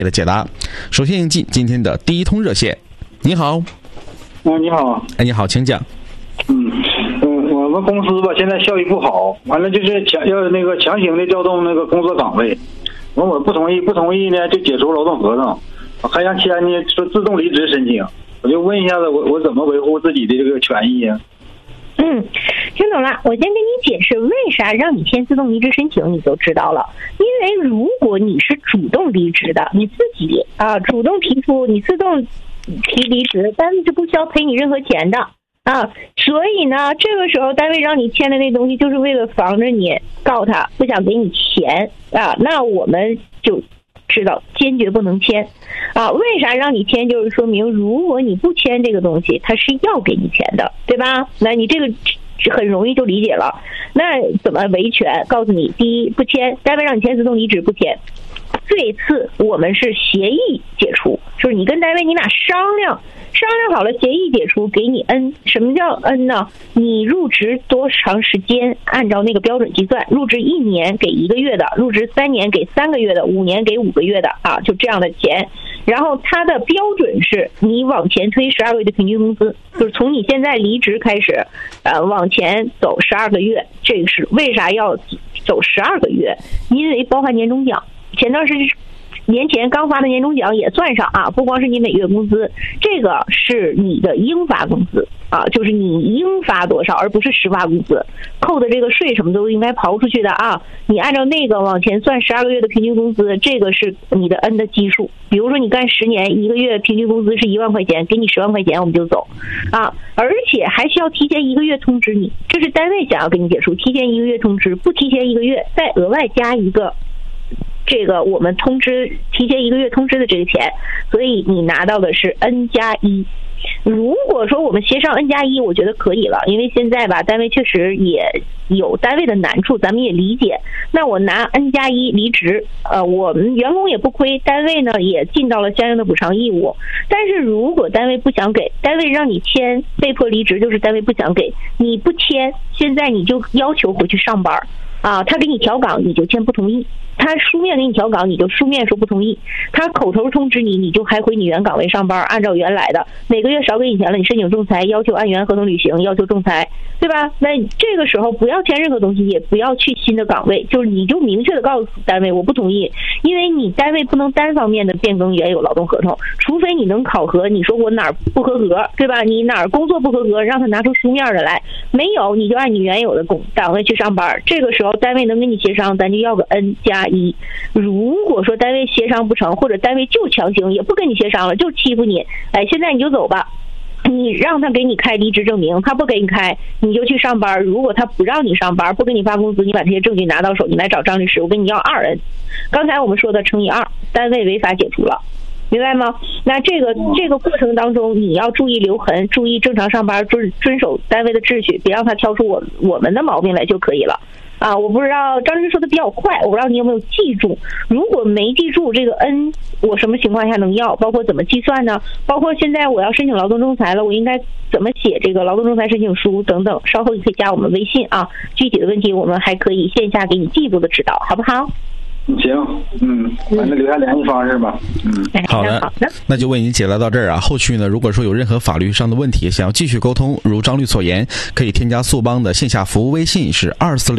的解答。首先迎进今天的第一通热线。你好。 你好。 你好，请讲。 我们公司吧现在效益不好，完了就是要那个强行的调动那个工作岗位，我不同意呢就解除劳动合同，还想签呢说自动离职申请，我就问一下子我怎么维护自己的这个权益啊？ 听懂了，我先跟你解释为啥让你签自动离职申请，你就知道了。因为如果你是主动离职的，你自己主动提出你自动提离职，单位是不需要赔你任何钱的所以呢，这个时候单位让你签的那东西，就是为了防着你告他，不想给你钱那我们就知道坚决不能签为啥让你签？就是说明如果你不签这个东西，他是要给你钱的，对吧？那你这个很容易就理解了。那怎么维权？告诉你，第一，不签，单位让你签自动离职，不签。最次，我们是协议解除，就是你跟单位你俩商量好了，协议解除，给你 N。什么叫 N 呢？你入职多长时间，按照那个标准计算，入职1年给1个月的，入职3年给3个月的，5年给5个月的就这样的钱。然后它的标准是你往前推12个月的平均工资，就是从你现在离职开始往前走12个月。这个是为啥要走12个月？因为包含年终奖，前段时间年前刚发的年终奖也算上不光是你每月工资，这个是你的应发工资就是你应发多少，而不是实发工资，扣的这个税什么都应该刨出去的你按照那个往前算12个月的平均工资，这个是你的 N 的基数。比如说你干10年，1个月平均工资是1万块钱，给你10万块钱我们就走而且还需要提前1个月通知你，这是单位想要跟你解除，提前1个月通知，不提前1个月再额外加一个这个我们提前1个月通知的这个钱，所以你拿到的是 N+1。如果说我们协商 N+1，我觉得可以了，因为现在吧，单位确实也有单位的难处，咱们也理解。那我拿 N+1离职，我们员工也不亏，单位呢也尽到了相应的补偿义务。但是如果单位不想给，单位让你签被迫离职，就是单位不想给，你不签，现在你就要求回去上班他给你调岗，你就签不同意；他书面给你调岗，你就书面说不同意；他口头通知你，你就还回你原岗位上班，按照原来的，每个月少给你钱了，你申请仲裁，要求按原合同履行，要求仲裁，对吧？那这个时候不要签任何东西，也不要去新的岗位，就是你就明确的告诉单位我不同意，因为你单位不能单方面的变更原有劳动合同，除非你能考核，你说我哪儿不合格，对吧？你哪儿工作不合格，让他拿出书面的来，没有你就按你原有的岗位去上班。这个时候单位能跟你协商，咱就要个 N+1。如果说单位协商不成，或者单位就强行也不跟你协商了，就欺负你，现在你就走吧，你让他给你开离职证明，他不给你开，你就去上班。如果他不让你上班，不给你发工资，你把这些证据拿到手，你来找张律师，我跟你要2N。刚才我们说的乘以2，单位违法解除了，明白吗？那这个过程当中，你要注意留痕，注意正常上班，遵守单位的秩序，别让他挑出我们的毛病来就可以了。我不知道张律师说的比较快，我不知道你有没有记住。如果没记住这个 N， 我什么情况下能要？包括怎么计算呢？包括现在我要申请劳动仲裁了，我应该怎么写这个劳动仲裁申请书等等。稍后你可以加我们微信具体的问题我们还可以线下给你进一步的指导，好不好？ 行，反正留下联系方式吧。 好的，那就为您解答到这儿后续呢，如果说有任何法律上的问题，想要继续沟通，如张律所言，可以添加速帮的线下服务微信是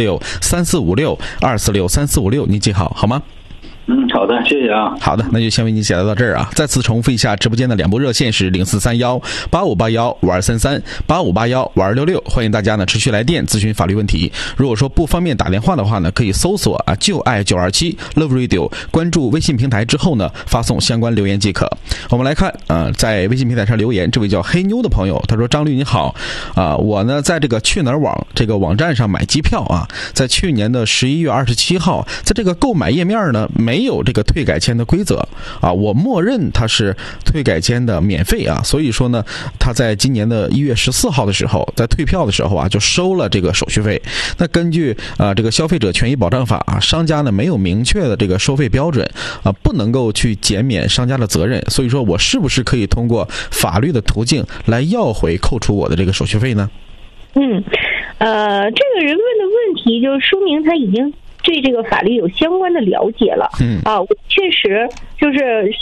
2463456，2463456，您记好吗？ 好的，谢谢好的，那就先为您解答到这儿再次重复一下，直播间的2部热线是043185815233，85815266，欢迎大家呢持续来电咨询法律问题。如果说不方便打电话的话呢，可以搜索就爱927 Love Radio， 关注微信平台之后呢，发送相关留言即可。我们来看在微信平台上留言，这位叫黑妞的朋友，他说：张律你好我呢在这个去哪儿网这个网站上买机票在去年的11月27号，在这个购买页面呢没有这个退改签的规则我默认它是退改签的免费所以说呢，他在今年的1月14号的时候，在退票的时候就收了这个手续费。那根据这个消费者权益保障法商家呢没有明确的这个收费标准不能够去减免商家的责任，所以说我是不是可以通过法律的途径来要回扣除我的这个手续费呢？ 这个人问的问题就说明他已经对这个法律有相关的了解了。我确实就是